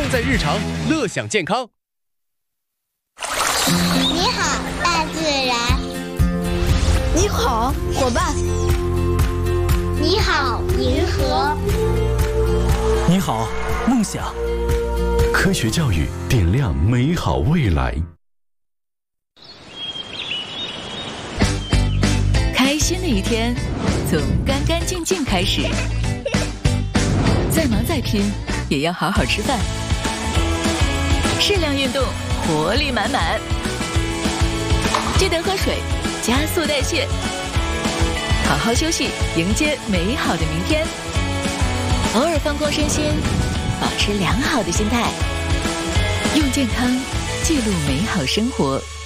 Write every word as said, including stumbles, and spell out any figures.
正在日常，乐享健康。 你好，大自然。 你好，伙伴。 你好，银河。 你好，梦想。 科学教育点亮美好未来。 开心的一天，从干干净净开始。再忙再拼，也要好好吃饭。适量运动，活力满满。记得喝水，加速代谢。好好休息，迎接美好的明天。偶尔放空身心，保持良好的心态。用健康记录美好生活。